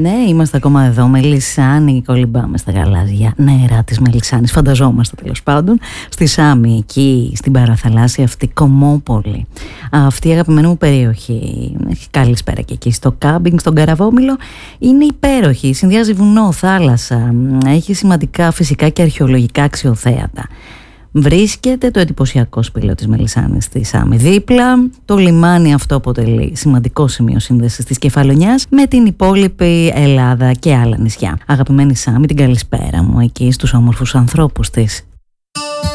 Ναι, είμαστε ακόμα εδώ. Μελισσάνη, κολυμπάμε στα γαλάζια νερά της Μελισσάνης. Φανταζόμαστε τέλος πάντων στη Σάμι, εκεί στην παραθαλάσσια αυτή Κομμόπολη. Αυτή η αγαπημένη μου περιοχή. Καλησπέρα και εκεί στο κάμπινγκ, στον Καραβόμηλο. Είναι υπέροχη. Συνδυάζει βουνό, θάλασσα. Έχει σημαντικά φυσικά και αρχαιολογικά αξιοθέατα. Βρίσκεται το εντυπωσιακό σπήλαιο της Μελισσάνης στη Σάμι δίπλα. Το λιμάνι αυτό αποτελεί σημαντικό σημείο σύνδεσης της Κεφαλονιάς με την υπόλοιπη Ελλάδα και άλλα νησιά. Αγαπημένη Σάμι, την καλησπέρα μου εκεί στους όμορφους ανθρώπους της.